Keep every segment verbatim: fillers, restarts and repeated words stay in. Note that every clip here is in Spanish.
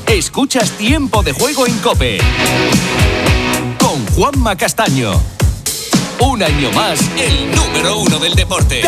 Escuchas Tiempo de Juego en COPE con Juanma Castaño. Un año más, el número uno del deporte.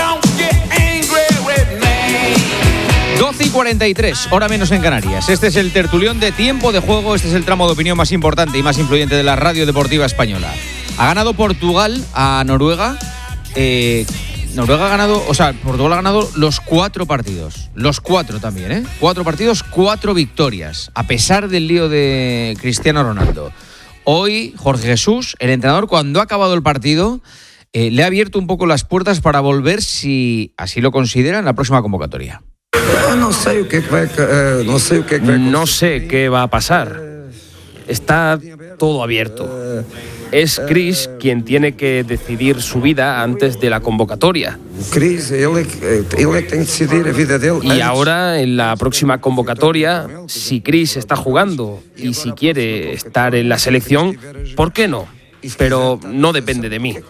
doce y cuarenta y tres, hora menos en Canarias. Este es el tertulión de Tiempo de Juego. Este es el tramo de opinión más importante y más influyente de la radio deportiva española. Ha ganado Portugal a Noruega. Eh, Noruega ha ganado, o sea, Portugal ha ganado los cuatro partidos. Los cuatro también, ¿eh? Cuatro partidos, cuatro victorias. A pesar del lío de Cristiano Ronaldo. Hoy, Jorge Jesús, el entrenador, cuando ha acabado el partido, eh, le ha abierto un poco las puertas para volver, si así lo considera, en la próxima convocatoria. No sé qué va, no sé qué va, no sé qué va a pasar. Está todo abierto. Es Chris quien tiene que decidir su vida antes de la convocatoria. Chris, él, él tiene que decidir la vida de él. Y ahora, en la próxima convocatoria, si Chris está jugando y si quiere estar en la selección, ¿por qué no? Pero no depende de mí.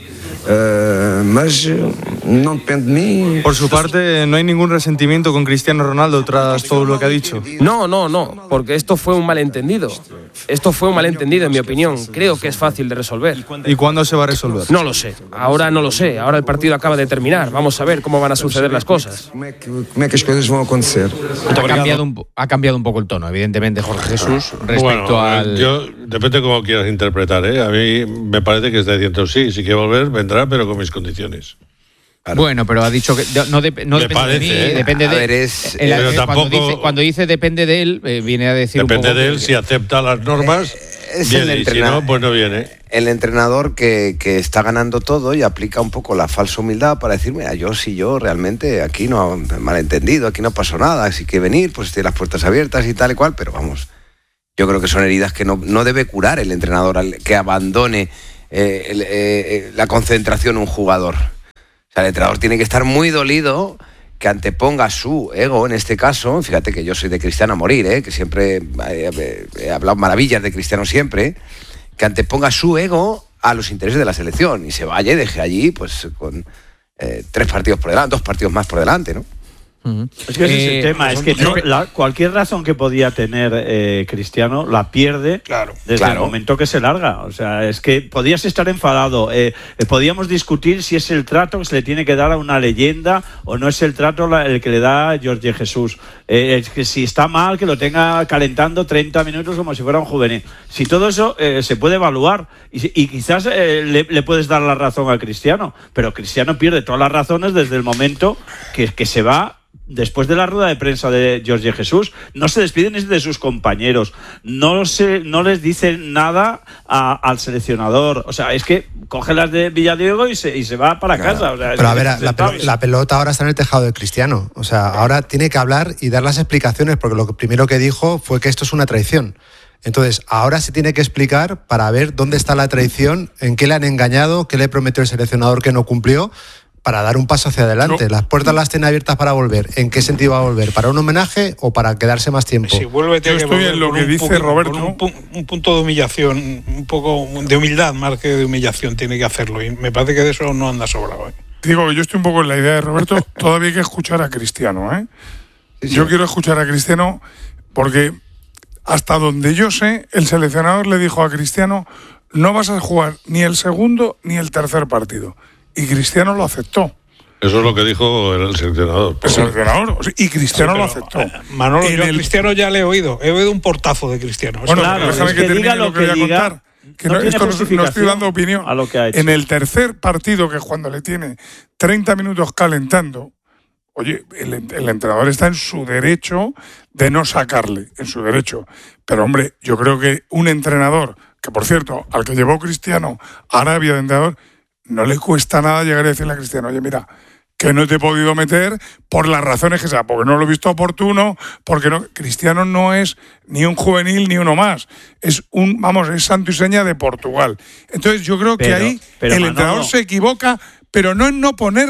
Uh, mas no depende de mí. Por su parte, no hay ningún resentimiento con Cristiano Ronaldo tras todo lo que ha dicho. No, no, no, porque esto fue un malentendido. Esto fue un malentendido, en mi opinión. Creo que es fácil de resolver. ¿Y cuándo se va a resolver? No lo sé. Ahora no lo sé. Ahora el partido acaba de terminar. Vamos a ver cómo van a suceder las cosas. ¿Cómo es que las cosas van a acontecer? Ha cambiado un, ha cambiado un poco el tono, evidentemente, Jorge Jesús, respecto bueno, al... Yo, depende cómo quieras interpretar, ¿eh? A mí me parece que está diciendo sí, si quiere volver, vendrá, pero con mis condiciones. Claro. Bueno, pero ha dicho que no, de, no depende parece, de mí, ¿eh? depende de ver, es, el, pero el, tampoco, cuando, dice, cuando dice depende de él, eh, viene a decir depende un poco de él, que, si acepta las normas, es viene, el y si no, pues no viene. El entrenador que, que está ganando todo y aplica un poco la falsa humildad para decir, mira, yo sí, yo realmente aquí no he malentendido, aquí no pasó nada, así que venir, pues tiene las puertas abiertas y tal y cual, pero vamos, yo creo que son heridas que no, no debe curar el entrenador al que abandone eh, el, eh, la concentración un jugador. O sea, el entrenador tiene que estar muy dolido, que anteponga su ego en este caso. Fíjate que yo soy de Cristiano a morir, ¿eh? Que siempre he, he hablado maravillas de Cristiano siempre, que anteponga su ego a los intereses de la selección y se vaya y deje allí pues con eh, tres partidos por delante, dos partidos más por delante, ¿no? Uh-huh. Es que ese eh, es el tema, es que no, la, cualquier razón que podía tener eh, Cristiano la pierde claro, desde claro. el momento que se larga. O sea, es que podías estar enfadado, eh, eh, podíamos discutir si es el trato que se le tiene que dar a una leyenda o no es el trato la, el que le da Jorge Jesús. Eh, es que si está mal, que lo tenga calentando treinta minutos como si fuera un juvenil. Si todo eso eh, se puede evaluar y, y quizás eh, le, le puedes dar la razón a Cristiano, pero Cristiano pierde todas las razones desde el momento que, que se va. Después de la rueda de prensa de Jorge Jesús, no se despiden de sus compañeros, no se, no les dice nada a, al seleccionador. O sea, es que coge las de Villadiego y se, y se va para claro. casa. O sea, pero a ver, la, la pelota ahora está en el tejado de Cristiano. O sea, ahora tiene que hablar y dar las explicaciones, porque lo primero que dijo fue que esto es una traición. Entonces, ahora se tiene que explicar para ver dónde está la traición, en qué le han engañado, qué le prometió el seleccionador que no cumplió, para dar un paso hacia adelante. No. Las puertas las tiene abiertas para volver. ¿En qué sentido va a volver? ¿Para un homenaje o para quedarse más tiempo? Si vuelve, Yo estoy en lo que dice poco, Roberto. Un, pu- un punto de humillación, un poco de humildad más que de humillación tiene que hacerlo. Y me parece que de eso no anda sobrado. ¿eh? Digo que yo estoy un poco en la idea de Roberto. Todavía hay que escuchar a Cristiano. ¿eh? Sí, sí. Yo quiero escuchar a Cristiano porque hasta donde yo sé, el seleccionador le dijo a Cristiano: no vas a jugar ni el segundo ni el tercer partido. Y Cristiano lo aceptó. Eso es lo que dijo el seleccionador. El seleccionador, y Cristiano sí, lo aceptó. Manolo, en yo el... a Cristiano ya le he oído. He oído un portazo de Cristiano. Bueno, claro, déjame que, que termine lo que, que voy a contar. Que no, no, esto no, no estoy dando opinión. A lo que ha hecho. En el tercer partido, que es cuando le tiene treinta minutos calentando, oye, el, el entrenador está en su derecho de no sacarle, en su derecho. Pero, hombre, yo creo que un entrenador, que por cierto, al que llevó Cristiano a Arabia de entrenador, no le cuesta nada llegar y decirle a Cristiano: oye, mira, que no te he podido meter por las razones que sea, porque no lo he visto oportuno, porque no. Cristiano no es ni un juvenil ni uno más, es un, vamos, es santo y seña de Portugal. Entonces yo creo pero, que ahí el Manolo, entrenador se equivoca, pero no en no ponerle,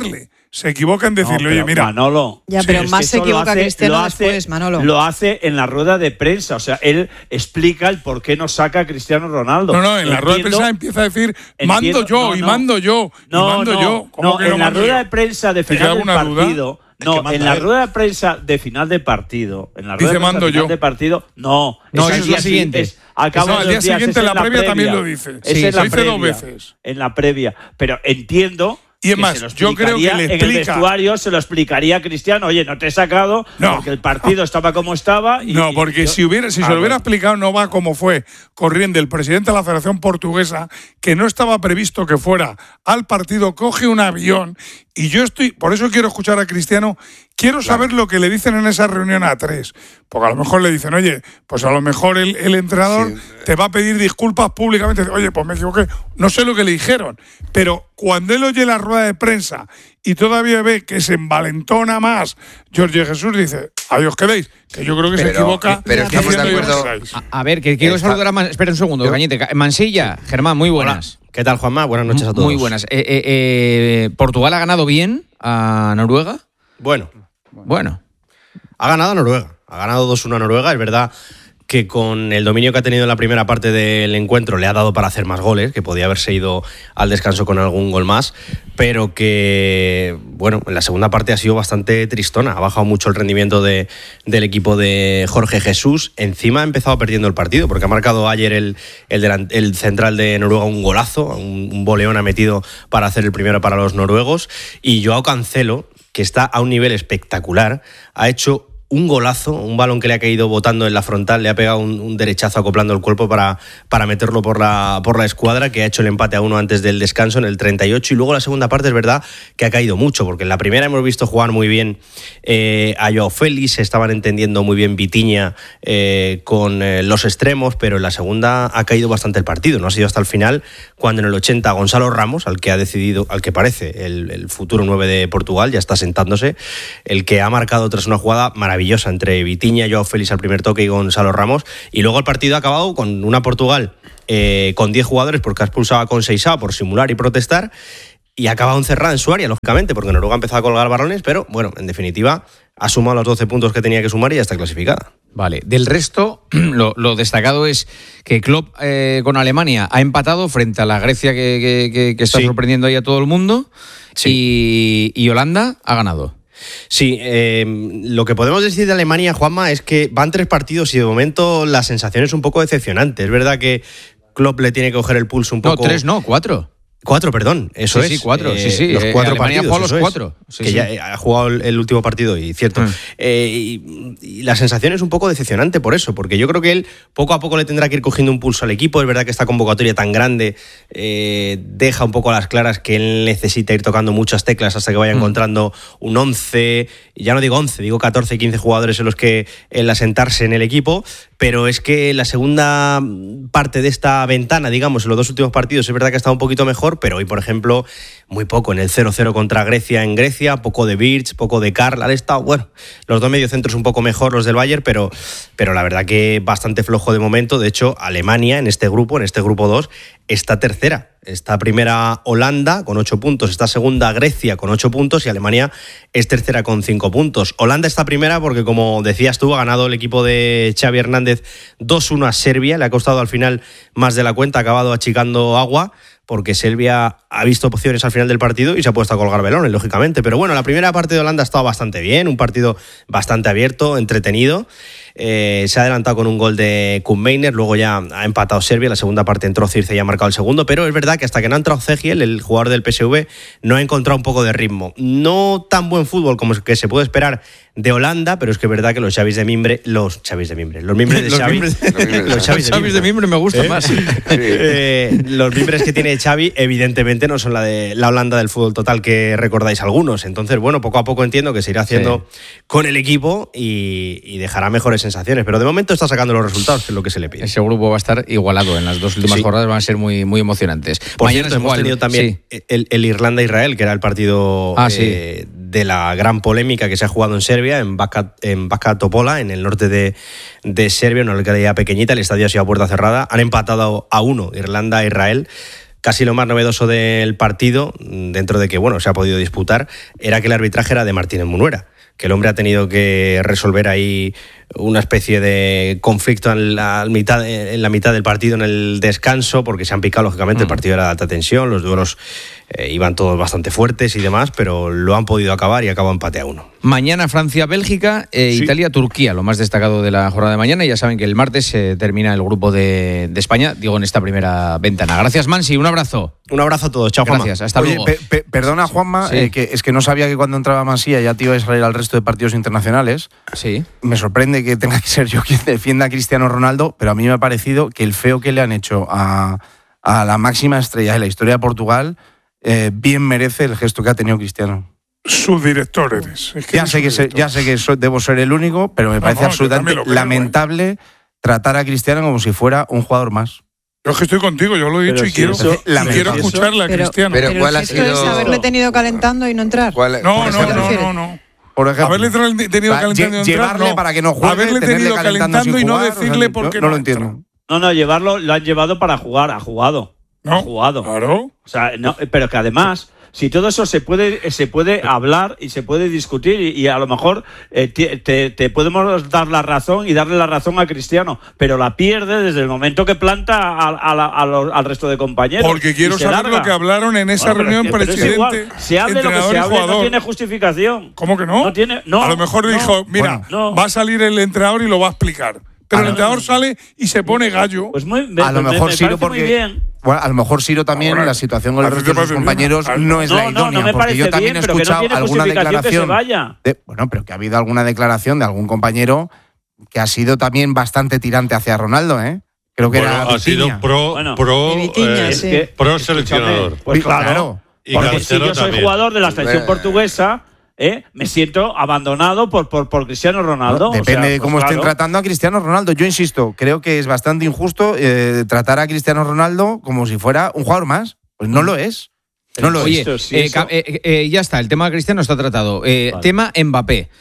se equivoca en decirle, no, oye, mira. Manolo. Ya, pero es más que se eso lo equivoca hace- Cristiano lo hace- después, Manolo. Lo hace en la rueda de prensa. O sea, él explica el por qué no saca a Cristiano Ronaldo. No, no, en la rueda de Entiendo- prensa empieza a decir, mando entiendo- yo, no, y no. mando yo, y No, mando no, yo. ¿Cómo no, que en no la mando rueda yo? de prensa de ¿Te final queda del alguna duda? partido. Es No, que manda en la él. rueda de prensa de final de partido. En la Dice, rueda de prensa mando de final yo. de partido. No, No, al eso es día la siguiente. es- al cabo No, de al los día días, siguiente es en la previa también lo dice. Es Sí, en la lo dice dos previa, veces. En la previa. Pero entiendo. Y es que más, se lo yo creo que explicaría le en el explica- vestuario se lo explicaría a Cristiano. Oye, no te he sacado No. porque el partido estaba como estaba. Y, No, porque y yo- si hubiera, si Ah, se lo hubiera bueno. explicado, no va como fue corriendo el presidente de la Federación Portuguesa, que no estaba previsto que fuera al partido, coge un avión, y yo estoy, por eso quiero escuchar a Cristiano, quiero saber lo que le dicen en esa reunión a tres, porque a lo mejor le dicen, oye, pues a lo mejor el, el entrenador te va a pedir disculpas públicamente, oye, pues me equivoqué, no sé lo que le dijeron, pero cuando él oye la rueda de prensa y todavía ve que se envalentona más, Jorge Jesús dice, ahí os quedéis, que yo creo que se Pero- equivoca. pero estamos de diciendo, "Ahí os acuerdo". quedáis". A, a ver, que quiero Está- saludar a... Man- Espera un segundo, Yo- Cañete. Ca- Mansilla, Germán, muy buenas. ¿Qué tal, Juanma? Buenas noches a todos. Muy buenas. Eh, eh, eh, ¿Portugal ha ganado bien a Noruega? Bueno, Bueno. ha ganado a Noruega. Ha ganado dos uno a Noruega. Es verdad que con el dominio que ha tenido en la primera parte del encuentro le ha dado para hacer más goles, que podía haberse ido al descanso con algún gol más, pero que, bueno, en la segunda parte ha sido bastante tristona. Ha bajado mucho el rendimiento de, del equipo de Jorge Jesús. Encima ha empezado perdiendo el partido, porque ha marcado ayer el, el, delan- el central de Noruega un golazo, un, un boleón ha metido para hacer el primero para los noruegos, y Joao Cancelo, que está a un nivel espectacular, ha hecho un golazo, un balón que le ha caído botando en la frontal, le ha pegado un, un derechazo acoplando el cuerpo para, para meterlo por la, por la escuadra, que ha hecho el empate a uno antes del descanso en el treinta y ocho, y luego la segunda parte es verdad que ha caído mucho, porque en la primera hemos visto jugar muy bien eh, a Joao Félix, se estaban entendiendo muy bien Vitinha eh, con eh, los extremos, pero en la segunda ha caído bastante el partido, no ha sido hasta el final, cuando en el ochenta Gonzalo Ramos, al que ha decidido, al que parece el, el futuro nueve de Portugal, ya está sentándose, el que ha marcado tras una jugada maravillosa entre Vitinha, Joao Félix al primer toque y Gonzalo Ramos, y luego el partido ha acabado con una Portugal eh, con diez jugadores, porque ha expulsado a Conceição por simular y protestar, y ha acabado encerrada en su área, lógicamente, porque Noruega ha empezado a colgar balones, pero bueno, en definitiva ha sumado los doce puntos que tenía que sumar y ya está clasificada. Vale, del resto, lo, lo destacado es que Klopp eh, con Alemania ha empatado frente a la Grecia que, que- que- que está Sí. sorprendiendo ahí a todo el mundo, y, y Holanda ha ganado. Sí, eh, lo que podemos decir de Alemania, Juanma, es que van tres partidos y de momento la sensación es un poco decepcionante. Es verdad que Klopp le tiene que coger el pulso un No, poco... tres no, cuatro. Cuatro, perdón, eso Sí, es. sí, cuatro, sí, sí. Los Eh, cuatro Alemania partidos, ha jugado eso los es. cuatro. Sí, que sí. ya ha jugado el, el último partido, y cierto. Mm. Eh, y, y la sensación es un poco decepcionante por eso, porque yo creo que él poco a poco le tendrá que ir cogiendo un pulso al equipo. Es verdad que esta convocatoria tan grande eh, deja un poco a las claras que él necesita ir tocando muchas teclas hasta que vaya Mm. encontrando un once, ya no digo once, digo catorce, quince jugadores en los que él asentarse en el equipo, pero es que la segunda parte de esta ventana, digamos, en los dos últimos partidos, es verdad que ha estado un poquito mejor, pero hoy, por ejemplo, muy poco. En el cero cero contra Grecia en Grecia, poco de Birch, poco de Karl, han estado, bueno, los dos mediocentros un poco mejor, los del Bayern, pero, pero la verdad que bastante flojo de momento. De hecho, Alemania en este grupo, en este grupo dos, está tercera. Está primera Holanda con ocho puntos, está segunda Grecia con ocho puntos y Alemania es tercera con cinco puntos. Holanda está primera porque, como decías tú, ha ganado el equipo de Xavi Hernández dos uno a Serbia, le ha costado al final más de la cuenta, ha acabado achicando agua, porque Serbia ha visto opciones al final del partido y se ha puesto a colgar velones, lógicamente. Pero bueno, la primera parte de Holanda ha estado bastante bien, un partido bastante abierto, entretenido. Eh, se ha adelantado con un gol de Koeman, luego ya ha empatado Serbia, la segunda parte entró Circe y ha marcado el segundo, pero es verdad que hasta que no ha entrado Cegiel, el jugador del P S V, no ha encontrado un poco de ritmo. No tan buen fútbol como que se puede esperar de Holanda, pero es que es verdad que los Xavis de Mimbre, los Xavis de Mimbre, los Mimbres de Los Xavi, mimbres- los Xavis de Xavis de Mimbre me gustan ¿Eh? más. Eh, los mimbres que tiene Xavi evidentemente no son la de la Holanda del fútbol total que recordáis algunos. Entonces, bueno, poco a poco entiendo que se irá haciendo Sí. con el equipo y, y dejará mejores sensaciones, pero de momento está sacando los resultados, que es lo que se le pide. Ese grupo va a estar igualado en las dos últimas Sí. jornadas, van a ser muy, muy emocionantes. Por Mañana cierto, es hemos igual. tenido también Sí. el, el Irlanda-Israel, que era el partido Ah, eh, de la gran polémica que se ha jugado en Serbia, en Baka, en Baka Topola, en el norte de, de Serbia, una localidad pequeñita. El estadio ha sido a puerta cerrada. Han empatado a uno Irlanda-Israel. casi lo más novedoso del partido, dentro de que, bueno, se ha podido disputar, era que el arbitraje era de Martínez Munuera, que el hombre ha tenido que resolver ahí una especie de conflicto en la mitad, en la mitad del partido, en el descanso, porque se han picado, lógicamente, mm. el partido era de alta tensión, los duelos eh, iban todos bastante fuertes y demás, pero lo han podido acabar y acabó empate a uno. Mañana Francia-Bélgica, eh, sí. Italia-Turquía, lo más destacado de la jornada de mañana. Y ya saben que el martes se eh, termina el grupo de, de España, digo, en esta primera ventana. Gracias, Mansi, un abrazo. Un abrazo a todos, chao, Juanma. Gracias, hasta Oye, luego. Pe- pe- perdona, Juanma, sí. eh, que es que no sabía que cuando entraba Mansilla ya te ibas a ir al resto de partidos internacionales. Sí. Me sorprende que tenga que ser yo quien defienda a Cristiano Ronaldo, pero a mí me ha parecido que el feo que le han hecho a, a la máxima estrella de la historia de Portugal eh, bien merece el gesto que ha tenido Cristiano. Subdirector eres. Es que ya, sé que se, ya sé que soy, debo ser el único, pero me no, parece no, absolutamente creo, lamentable eh. tratar a Cristiano como si fuera un jugador más. Yo es que estoy contigo, yo lo he dicho y, sí, quiero, eso, y quiero escucharle a pero, Cristiano. Pero, pero ¿cuál ha sido? ¿Es haberle tenido calentando y no entrar? ¿Cuál, no, no, no, no, no. Por ejemplo, haberle tenido calentando y no entrar, llevarle no. para que no juegue, haberle tenido calentando, calentando y no decirle o sea, por qué no, no no lo entiendo. No, no, llevarlo, lo han llevado para jugar, ha jugado. No, ha jugado. Claro. O sea, no, pero que además, si todo eso se puede se puede hablar y se puede discutir y, y a lo mejor eh, te, te, te podemos dar la razón y darle la razón a Cristiano, pero la pierde desde el momento que planta a, a la, a los, al resto de compañeros. Porque quiero saber larga. lo que hablaron en esa bueno, reunión, pero presidente, igual, se hable lo que se hable, no tiene justificación. ¿Cómo que no? No tiene, no, a lo mejor no, dijo, mira, bueno, no. va a salir el entrenador y lo va a explicar. Pero ah, el entrenador no, sale y se pone gallo. Pues muy, me, a lo me, mejor me Ciro porque bien. Bueno, a lo mejor Ciro también Ahora, la situación con el resto de sus compañeros bien. no es no, la idónea, no, no porque yo también bien, he escuchado no alguna declaración de, bueno, pero que ha habido alguna declaración de algún compañero que ha sido también bastante tirante hacia Ronaldo, ¿eh? Creo que bueno, era ha Vitiña. sido pro bueno, pro, Vitiña, eh, sí. pro seleccionador. Pues claro, y porque si yo soy también. jugador de la selección portuguesa, ¿eh? me siento abandonado por, por, por Cristiano Ronaldo. No, depende o sea, de cómo pues estén claro. tratando a Cristiano Ronaldo. Yo insisto, creo que es bastante injusto eh, tratar a Cristiano Ronaldo como si fuera un jugador más. Pues no lo es. No lo Oye, es. Sí, eh, eh, eh, ya está, el tema de Cristiano está tratado. Eh, vale. Tema Mbappé.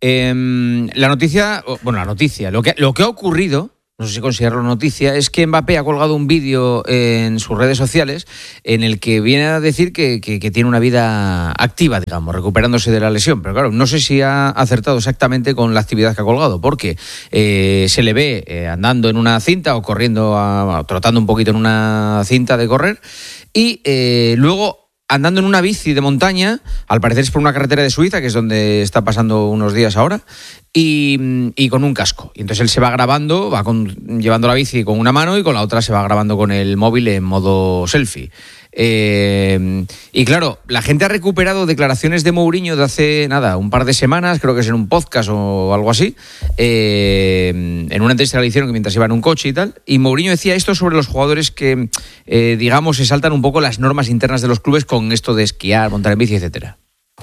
Eh, la noticia, bueno, la noticia, lo que, lo que ha ocurrido, no sé si considerarlo noticia, es que Mbappé ha colgado un vídeo en sus redes sociales en el que viene a decir que, que, que tiene una vida activa, digamos, recuperándose de la lesión. Pero claro, no sé si ha acertado exactamente con la actividad que ha colgado, porque eh, se le ve eh, andando en una cinta o corriendo, a, trotando un poquito en una cinta de correr y eh, luego andando en una bici de montaña, al parecer es por una carretera de Suiza, que es donde está pasando unos días ahora, y, y con un casco. Y entonces él se va grabando, va con, llevando la bici con una mano y con la otra se va grabando con el móvil en modo selfie. Eh, y claro, la gente ha recuperado declaraciones de Mourinho de hace, nada, un par de semanas, creo que es en un podcast o algo así, eh, en una entrevista que le hicieron mientras iba en un coche y tal, y Mourinho decía esto sobre los jugadores que, eh, digamos, se saltan un poco las normas internas de los clubes con esto de esquiar, montar en bici, etcétera.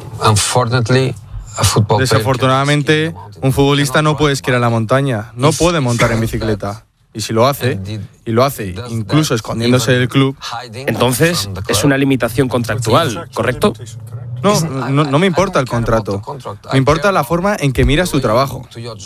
Desafortunadamente, un futbolista no puede esquiar en la montaña, no puede montar en bicicleta. Y si lo hace, y lo hace incluso escondiéndose del club, entonces es una limitación contractual, ¿correcto? No, no, no me importa el contrato. Me importa la forma en que miras tu trabajo.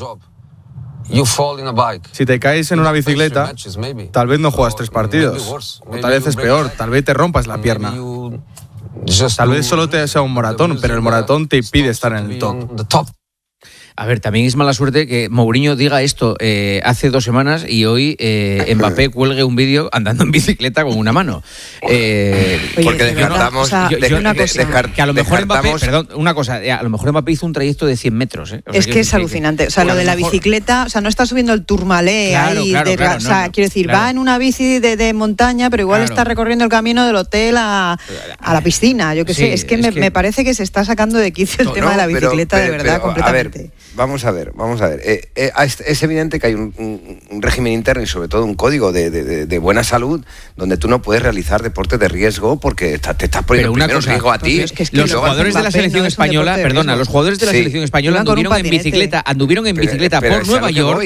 Si te caes en una bicicleta, tal vez no juegas tres partidos. O tal vez es peor, tal vez te rompas la pierna. Tal vez solo te sea un moratón, pero el moratón te impide estar en el top. A ver, también es mala suerte que Mourinho diga esto eh, hace dos semanas y hoy eh, Mbappé cuelgue un vídeo andando en bicicleta con una mano. Eh, Oye, porque descartamos... O sea, yo, yo, una de, cosa, descart, que a lo mejor Mbappé... Perdón, una cosa. A lo mejor Mbappé hizo un trayecto de cien metros. ¿eh? O sea, es que es que, alucinante. O sea, lo de la bicicleta... O sea, no está subiendo el Tourmalet claro, ahí. Claro, de, claro, o sea, no, no, quiero decir, claro. va en una bici de, de montaña, pero igual claro. está recorriendo el camino del hotel a, a la piscina. Yo qué sí, sé. Es que, es me, que me parece que se está sacando de quicio el no, tema de la bicicleta, pero, pero, de verdad, pero, completamente. A ver, vamos a ver, vamos a ver. Eh, eh, es evidente que hay un, un, un régimen interno y sobre todo un código de, de, de buena salud donde tú no puedes realizar deportes de riesgo porque te, te estás poniendo primero cosa, en riesgo a ti. Es que es que los jugadores de la selección no española, perdona, los jugadores de la sí. selección española anduvieron en bicicleta, anduvieron en bicicleta pero, pero por Nueva York.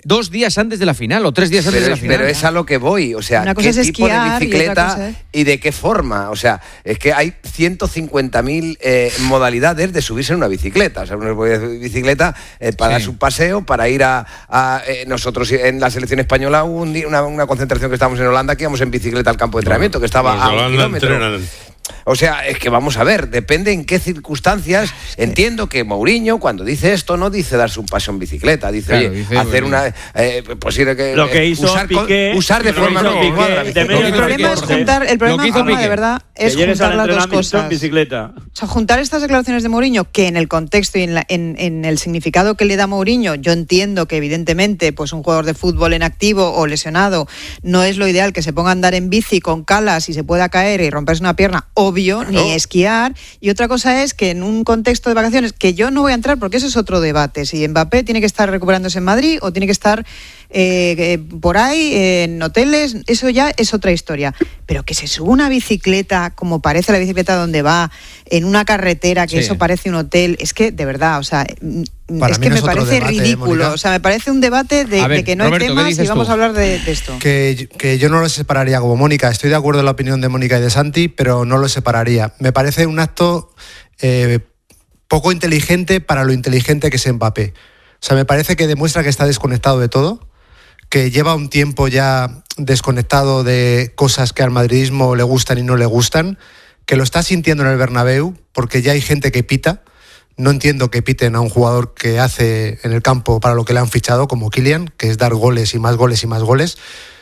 dos días antes de la final o tres días antes pero, de la final. Pero es a lo que voy, o sea, una ¿qué cosa es tipo esquiar de bicicleta y, y de qué forma? O sea, es que hay ciento cincuenta mil eh, modalidades de subirse en una bicicleta. O sea, una bicicleta eh, para sí. dar un paseo, para ir a... a eh, nosotros en la selección española hubo un día, una, una concentración que estábamos en Holanda, que íbamos en bicicleta al campo de entrenamiento, que estaba Los a un Holanda kilómetro. entrenan. O sea, es que vamos a ver, depende en qué circunstancias. Entiendo que Mourinho, cuando dice esto, no dice darse un paseo en bicicleta, dice, claro, oye, dice, hacer bueno. una... Eh, pues ir, que, lo que hizo usar, Piqué, usar de forma continuada. El problema es juntar, el problema, Juanma, de verdad, es juntar las dos cosas. Bicicleta. O sea, juntar estas declaraciones de Mourinho, que en el contexto y en, la, en, en el significado que le da Mourinho, yo entiendo que evidentemente pues un jugador de fútbol en activo o lesionado no es lo ideal que se ponga a andar en bici con calas y se pueda caer y romperse una pierna, obvio, claro. Ni esquiar. Y otra cosa es que en un contexto de vacaciones, que yo no voy a entrar porque eso es otro debate, si Mbappé tiene que estar recuperándose en Madrid o tiene que estar eh, eh, por ahí eh, en hoteles, eso ya es otra historia. Pero que se suba una bicicleta, como parece la bicicleta donde va, en una carretera, que sí. Eso parece un hotel, es que de verdad, o sea, Para es que no me es parece debate, ridículo, ¿eh, o sea, me parece un debate de, ver, de que no Roberto, hay temas y vamos tú? a hablar de, de esto. Que, que yo no lo separaría como Mónica, estoy de acuerdo en la opinión de Mónica y de Santi, pero no lo separaría. Me parece un acto eh, poco inteligente para lo inteligente que es Mbappé. O sea, me parece que demuestra que está desconectado de todo, que lleva un tiempo ya desconectado de cosas que al madridismo le gustan y no le gustan, que lo está sintiendo en el Bernabéu, porque ya hay gente que pita. No entiendo que piten a un jugador que hace en el campo para lo que le han fichado, como Kylian, que es dar goles y más goles y más goles.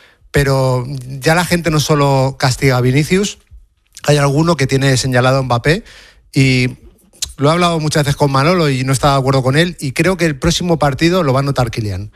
Pero ya la gente no solo castiga a Vinicius, hay alguno que tiene señalado a Mbappé, y lo he hablado muchas veces con Manolo y no estaba de acuerdo con él, y creo que el próximo partido lo va a notar Kylian.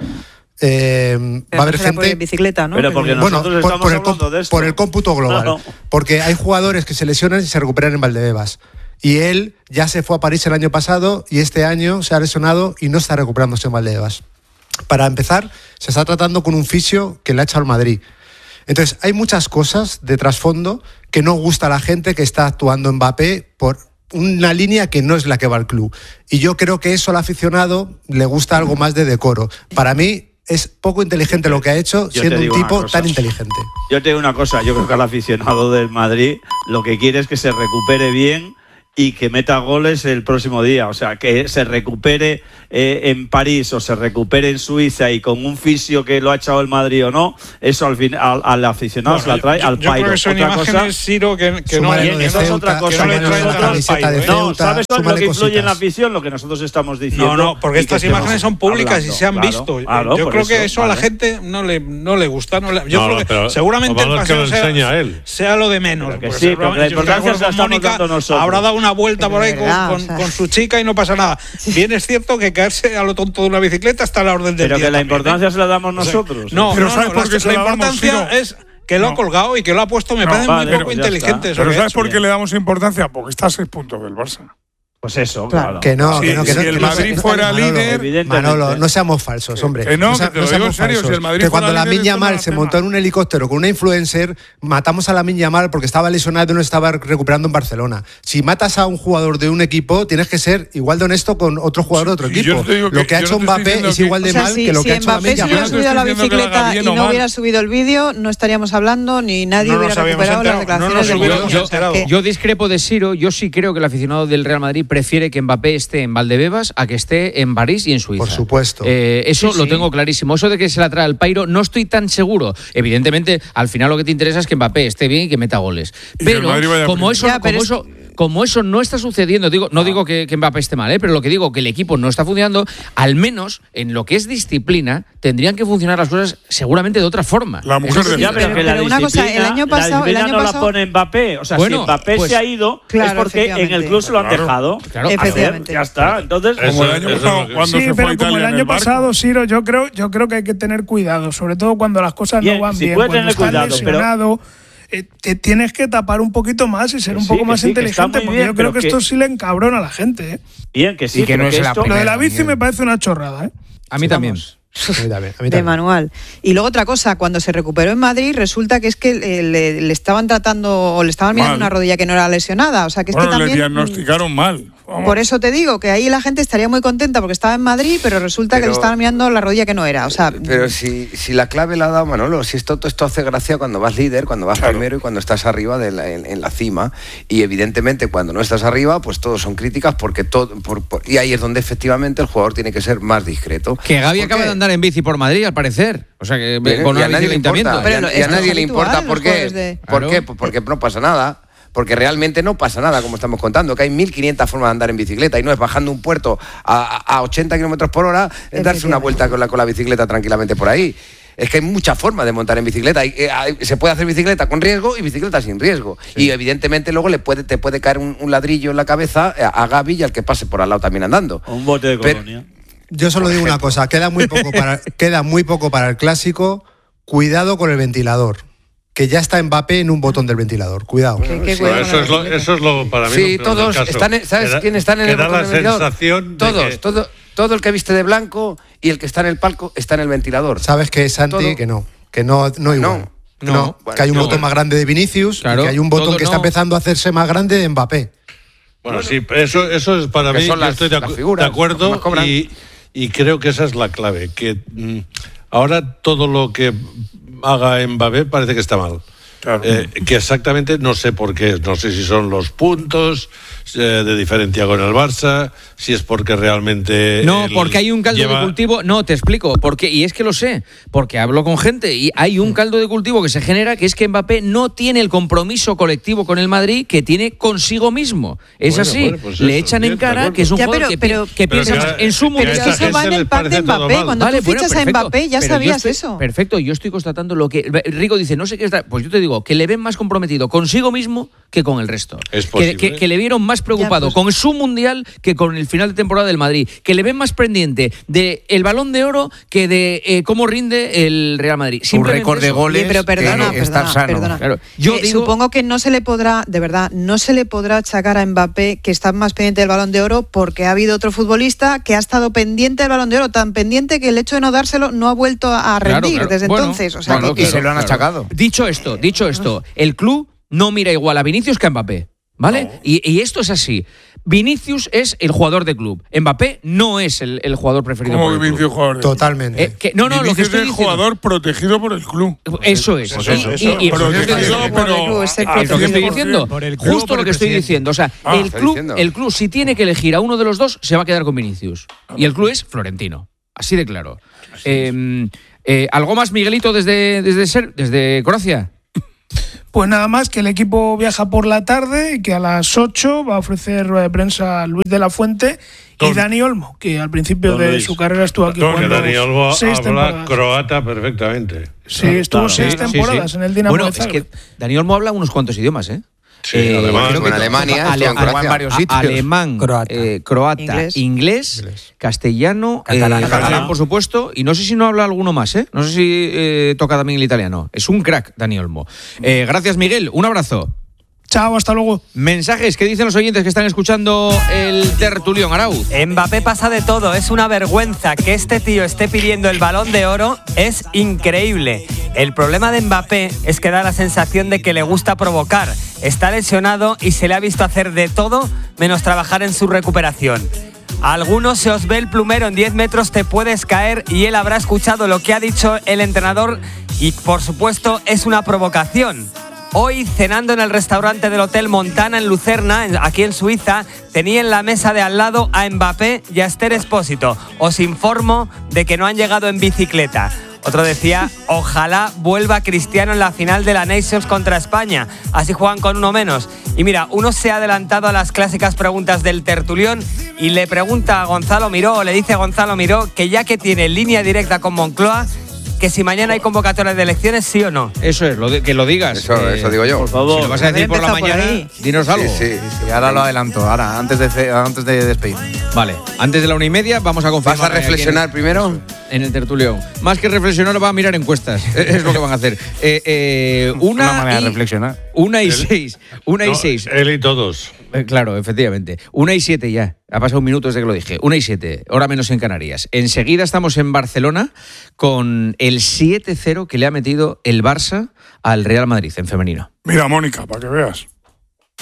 Eh, va a haber gente por el bicicleta, ¿no? Pero porque bueno, nosotros por, estamos por, el, hablando de esto. por el cómputo global, no, no. Porque hay jugadores que se lesionan y se recuperan en Valdebebas, y él ya se fue a París el año pasado y este año se ha lesionado y no está recuperándose en Valdebebas. Para empezar, se está tratando con un fisio que le ha echado al Madrid. Entonces, hay muchas cosas de trasfondo que no gusta a la gente que está actuando Mbappé por una línea que no es la que va al club. Y yo creo que eso al aficionado le gusta algo más de decoro. Para mí es poco inteligente lo que ha hecho, yo siendo un tipo tan inteligente. Yo te digo una cosa, yo creo que al aficionado del Madrid lo que quiere es que se recupere bien y que meta goles el próximo día. O sea, que se recupere eh, en París o se recupere en Suiza y con un fisio que lo ha echado el Madrid o no, eso al fin al, al aficionado bueno, se la trae yo, al yo pairo. Creo que son otra imágenes, cosa, Ciro, que, que no, bien, eso es otra cosa. Que no, que la camiseta de no, ¿sabes lo que influye cositas. en la afición? Lo que nosotros estamos diciendo. No, no, porque estas imágenes son públicas hablando, y se han claro, visto. Claro, yo creo eso, que eso vale. a la gente no le, no le gusta. No le, yo no, creo no, que pero seguramente el paseo que lo sea, él. sea lo de menos. Que sí, pero la importancia se la estamos dando nosotros. Habrá dado una vuelta por ahí con, verdad, con, o sea. con su chica y no pasa nada. Sí. Bien es cierto que caerse a lo tonto de una bicicleta está a la orden del pero día. Pero que la también, importancia ¿eh? se la damos nosotros. O sea, no, pero no, ¿sabes no, por la, qué se la la damos, importancia Ciro? es que lo no. ha colgado y que lo ha puesto. Me no, parece vale, muy poco pues inteligente. Pero ¿sabes por ¿eh? qué le damos importancia? Porque está a seis puntos del Barça. Pues eso, claro. claro. Que no, si, que no, que si no. el que Madrid no, fuera Manolo, líder. Manolo, no seamos falsos, hombre. Que no, no, que te lo no digo en serio. falsos. Si el Madrid que cuando fuera Lamine líder, Yamal se montó en un helicóptero con una influencer, matamos a Lamine Yamal porque estaba lesionado y no estaba recuperando en Barcelona. Si matas a un jugador de un equipo, tienes que ser igual de honesto con otro jugador de otro equipo. Que, lo que ha hecho no Mbappé es igual de o sea, mal si, que lo si que ha hecho Lamine Yamal. Si Yamal. hubiera subido a la bicicleta y no hubiera subido el vídeo, no estaríamos hablando ni nadie no hubiera recuperado las declaraciones no de yo, yo, yo discrepo de Ciro. Yo sí creo que el aficionado del Real Madrid prefiere que Mbappé esté en Valdebebas a que esté en París y en Suiza. Por supuesto. Eh, eso sí, lo sí. tengo clarísimo. Eso de que se la trae al pairo, no estoy tan seguro. Evidentemente, al final lo que te interesa es que Mbappé esté bien y que meta goles. Y Pero como eso, ya, pero como es... eso como eso no está sucediendo, digo, no digo que, que Mbappé esté mal, ¿eh? Pero lo que digo que el equipo no está funcionando, al menos en lo que es disciplina, tendrían que funcionar las cosas seguramente de otra forma. La mujer Eso de sí, ya, pero, pero, que la pero una cosa, el año pasado, la el año no pasado... la pone Mbappé. O sea, bueno, si Mbappé pues, se ha ido, claro, es porque en el club se lo han claro. dejado. Claro, efectivamente. Ya está. Entonces, Eso, como el año pasado, es cuando sí, se fue pero a como Italia el en año el barco. pasado, Ciro, yo creo, yo creo que hay que tener cuidado, sobre todo cuando las cosas bien, no van si bien. puede Cuando tener estás cuidado, lesionado, eh, te tienes que tapar un poquito más y ser que un sí, poco que más sí, que está inteligente, muy porque bien, yo creo pero que, que- esto sí le encabrona a la gente. ¿eh? bien, que sí, Y que pero no es la esto, Lo de la Miguel. bici me parece una chorrada. ¿eh? a mí también. A mí también, a mí de también. manual. Y luego otra cosa, cuando se recuperó en Madrid, resulta que es que eh, le, le estaban tratando o le estaban mirando Mal. una rodilla que no era lesionada. O sea, que es Bueno, que le también. diagnosticaron mal. Por eso te digo que ahí la gente estaría muy contenta porque estaba en Madrid, pero resulta Pero- que le estaban mirando la rodilla que no era. O sea, Pero si, si la clave la ha dado Manolo, si esto, esto hace gracia cuando vas líder, cuando vas primero y cuando estás arriba de la- en, en la cima. Y evidentemente cuando no estás arriba, pues todos son críticas porque todo, por- por- y ahí es donde efectivamente el jugador tiene que ser más discreto. Que Gaby ¿Por acaba qué? de andar en bici por Madrid, al parecer. O sea, que Bien, con y una a bici nadie del le ayuntamiento. importa, y a- y a nadie le importa. ¿Por qué? de- ¿Por Claro. qué? Pues porque no pasa nada. Porque realmente no pasa nada, como estamos contando, que hay mil quinientas formas de andar en bicicleta y no es bajando un puerto a, a ochenta kilómetros por hora, es darse una vuelta con la, con la bicicleta tranquilamente por ahí. Es que hay muchas formas de montar en bicicleta. Y, eh, hay- se puede hacer bicicleta con riesgo y bicicleta sin riesgo. Y evidentemente luego le puede, te puede caer un, un ladrillo en la cabeza a, a Gaby y al que pase por al lado también andando. Un bote de Pero- colonia. Yo solo digo una cosa, queda muy poco para, queda muy poco para el clásico. Cuidado con el ventilador, que ya está Mbappé en un botón del ventilador. Cuidado. Bueno, eso, es lo, eso es lo para mí. Sí, lo peor del todos caso. están, en- ¿sabes Que da- quién están en que el da botón la del ventilador? sensación de Todos, que- todo, todo el que viste de blanco y el que está en el palco está en el ventilador. Sabes que Santi, Todo- que no, que no, no igual. No, No, bueno, que hay un no, botón bueno. más grande de Vinicius Claro, y que hay un botón todo que está no. empezando a hacerse más grande de Mbappé. Bueno, sí, eso, eso es para Que mí, son yo las- estoy de, las acu- figuras, de acuerdo los que más cobran. y, y creo que esa es la clave, que mm, ahora todo lo que haga Mbappé parece que está mal. Eh, que exactamente no sé por qué, no sé si son los puntos eh, de diferencia con el Barça, si es porque realmente... No, él porque hay un caldo lleva- de cultivo. No, te explico. Porque, y es que lo sé, porque hablo con gente y hay un caldo de cultivo que se genera, que es que Mbappé no tiene el compromiso colectivo con el Madrid que tiene consigo mismo. Es Bueno, así. bueno, pues Le eso, echan bien, en de cara acuerdo. que es un Ya, jugador pero- que, pero- pi- que pero piensa que más a- en su que a mundial. esa eso va gente en les el pack de parece todo Mbappé. mal. Cuando Vale, tú bueno, fichas a perfecto. Mbappé ya Pero yo sabías estoy- eso. Perfecto, yo estoy constatando lo que... Rico dice, no sé qué está... Pues yo te digo, que le ven más comprometido consigo mismo que con el resto. Es que, posible. que- que le vieron más preocupado Ya, pues- con su mundial que con el final de temporada del Madrid. Que le ven más pendiente del el Balón de Oro que de eh, cómo rinde el Real Madrid. Un Simplemente récord de eso. goles. Oye, pero perdona, que estar perdona, sano. perdona. Claro, yo Eh, digo- Supongo que no se le podrá, de verdad, no se le podrá achacar a Mbappé que está más pendiente del Balón de Oro porque ha habido otro futbolista que ha estado pendiente del Balón de Oro, tan pendiente que el hecho de no dárselo no ha vuelto a a Claro, rendir claro. desde Bueno, entonces. O sea, bueno, que- Y que- se lo han achacado. Dicho esto, dicho esto, el club no mira igual a Vinicius que a Mbappé, ¿vale? Y, y esto es así. Vinicius es el jugador de club. Mbappé no es el, el jugador preferido Como por el Vinicius club. jugador de Totalmente. Eh, que- no, no, lo que Vinicius estoy es el diciendo. jugador protegido por el club. Eso es. Pues Y- eso, y- eso, y- y- protegido, es pero es el al lo que estoy cien por cien. diciendo. Por el club, Justo por lo el que estoy presidente. diciendo. O sea, Ah, el está club, diciendo. el club, si tiene que elegir a uno de los dos, se va a quedar con Vinicius. Y el club es Florentino. Así de claro. Eh, eh, ¿Algo más, Miguelito, desde, desde, Ser- desde Croacia? Pues nada más, que el equipo viaja por la tarde y que a las ocho va a ofrecer rueda de prensa Luis de la Fuente y Don- Dani Olmo, que al principio Don de Luis. su carrera estuvo aquí Porque jugando Dani Olmo seis habla temporadas. croata perfectamente. Sí, estuvo Claro. seis Sí, sí, temporadas sí. en el Dinamo Bueno, de es Zagreb. que Dani Olmo habla unos cuantos idiomas, ¿eh? Sí, alemán. creo que En Alemania, ale- estuvo en ale- Croacia. en varios sitios. alemán, Croata. eh, croata, Inglés. inglés, castellano, Catalán. eh, catalán, Catalán. por supuesto, y no sé si no habla alguno más, ¿eh? No sé si eh, toca también el italiano. Es un crack, Dani Olmo. Eh, gracias, Miguel. Un abrazo. Chao, hasta luego. Mensajes que dicen los oyentes que están escuchando el tertulión, Arauz. Mbappé pasa de todo, es una vergüenza que este tío esté pidiendo el Balón de Oro, es increíble. El problema de Mbappé es que da la sensación de que le gusta provocar. Está lesionado y se le ha visto hacer de todo menos trabajar en su recuperación. A algunos se os ve el plumero, en diez metros te puedes caer y él habrá escuchado lo que ha dicho el entrenador y por supuesto es una provocación. Hoy, cenando en el restaurante del Hotel Montana en Lucerna, en- aquí en Suiza, tenía en la mesa de al lado a Mbappé y a Esther Expósito. Os informo de que no han llegado en bicicleta. Otro decía, ojalá vuelva Cristiano en la final de la Nations contra España. Así juegan con uno menos. Y mira, uno se ha adelantado a las clásicas preguntas del tertulión y le pregunta a Gonzalo Miró, o le dice a Gonzalo Miró, que ya que tiene línea directa con Moncloa, que si mañana hay convocatoria de elecciones, sí o no. Eso es, lo de- que lo digas. Eso, eh, eso digo yo. Por favor. Si lo vas a decir por la Empezar por mañana, ahí. dinos algo. Sí, sí. Sí, ahora lo adelanto, ahora, antes de, ce- antes de despedir. Vale, antes de la una y media vamos a confirmar. ¿Vas a reflexionar aquí primero? En, en el tertulión. Más que reflexionar, van a mirar encuestas. Es lo que van a hacer. Eh, eh, una, Una manera y, de reflexionar. Una y Él- seis. Una y No, seis. Él y todos. Eh, Claro, efectivamente. Una y siete ya. Ha pasado un minuto desde que lo dije. Una y siete, hora menos en Canarias. Enseguida estamos en Barcelona con el siete cero que le ha metido el Barça al Real Madrid en femenino. Mira, Mónica, para que veas.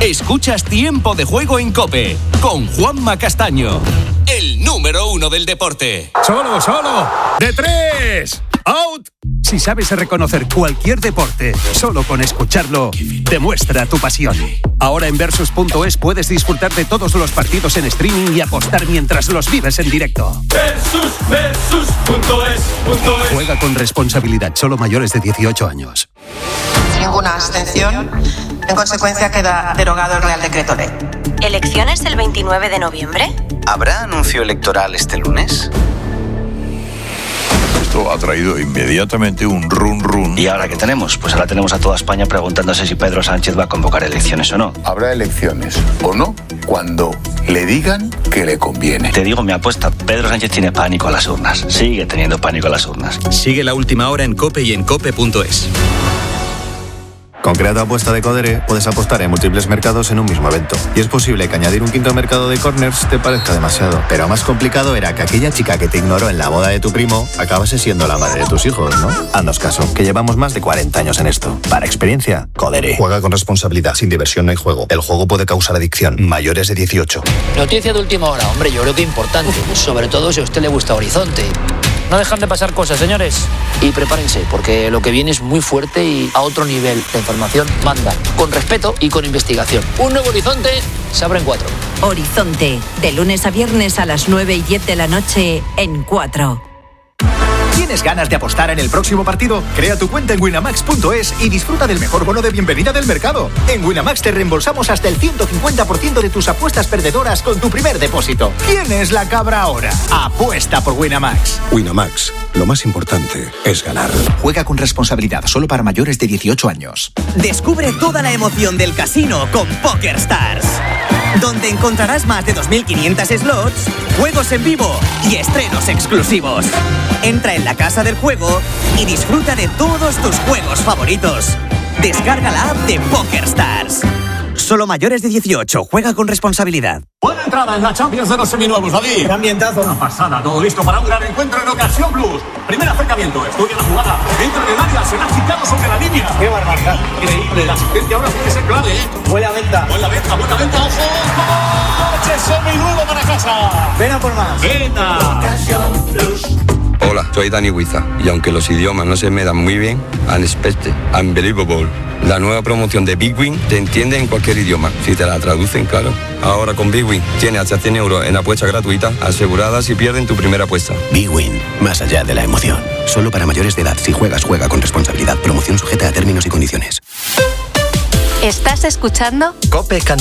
Escuchas Tiempo de Juego en COPE con Juanma Castaño, el número uno del deporte. Solo, solo, de tres, out. Si sabes reconocer cualquier deporte, solo con escucharlo, demuestra tu pasión. Ahora en Versus punto es puedes disfrutar de todos los partidos en streaming y apostar mientras los vives en directo. Versus, Versus punto es, punto es. Juega con responsabilidad, solo mayores de dieciocho años. Ninguna abstención. En consecuencia, queda derogado el Real Decreto Ley. ¿Elecciones el veintinueve de noviembre? ¿Habrá anuncio electoral este lunes? Esto ha traído inmediatamente un run run. ¿Y ahora qué tenemos? Pues ahora tenemos a toda España preguntándose si Pedro Sánchez va a convocar elecciones o no. Habrá elecciones o no cuando le digan que le conviene. Te digo mi apuesta, Pedro Sánchez tiene pánico a las urnas. Sigue teniendo pánico a las urnas. Sigue La Última Hora en COPE y en cope punto es. Con Crea tu apuesta de Codere puedes apostar en múltiples mercados en un mismo evento. Y es posible que añadir un quinto mercado de corners te parezca demasiado. Pero más complicado era que aquella chica que te ignoró en la boda de tu primo acabase siendo la madre de tus hijos, ¿no? Haznos caso, que llevamos más de cuarenta años en esto. Para experiencia, Codere. Juega con responsabilidad. Sin diversión no hay juego. El juego puede causar adicción. Mayores de dieciocho. Noticia de última hora. Hombre, yo creo que importante. Sobre todo si a usted le gusta Horizonte. No dejan de pasar cosas, señores. Y prepárense, porque lo que viene es muy fuerte y a otro nivel. La información manda, con respeto y con investigación. Un nuevo Horizonte se abre en cuatro. Horizonte, de lunes a viernes a las nueve y diez de la noche en cuatro. ¿Tienes ganas de apostar en el próximo partido? Crea tu cuenta en winamax punto es y disfruta del mejor bono de bienvenida del mercado. En Winamax te reembolsamos hasta el ciento cincuenta por ciento de tus apuestas perdedoras con tu primer depósito. ¿Quién es la cabra ahora? Apuesta por Winamax. Winamax, lo más importante es ganar. Juega con responsabilidad, solo para mayores de dieciocho años. Descubre toda la emoción del casino con PokerStars, donde encontrarás más de dos mil quinientos slots, juegos en vivo y estrenos exclusivos. Entra en la casa del juego y disfruta de todos tus juegos favoritos. Descarga la app de PokerStars. Solo mayores de dieciocho. Juega con responsabilidad. Buena entrada en la Champions de los seminuevos, David. ¡Qué ambientazo! Una pasada, todo listo para un gran encuentro en Ocasión Plus. Primer acercamiento, estudia la jugada. Entra en el área, será quitado sobre la línea. ¡Qué barbaridad! Increíble, la asistencia ahora puede ser clave, ¿eh? Buena venta. Buena venta, buena venta, ojo. ¡Coche seminuevo para casa! Ven a por más. ¡Venta! Ocasión Plus. Hola, soy Dani Huiza y aunque los idiomas no se me dan muy bien, Unexpected, Unbelievable, la nueva promoción de Big Win te entiende en cualquier idioma, si te la traducen, claro. Ahora con Big Win tienes hasta cien euros en apuesta gratuita asegurada si pierden tu primera apuesta. Big Win, más allá de la emoción. Solo para mayores de edad. Si juegas, juega con responsabilidad. Promoción sujeta a términos y condiciones. ¿Estás escuchando? Cope Cantabria.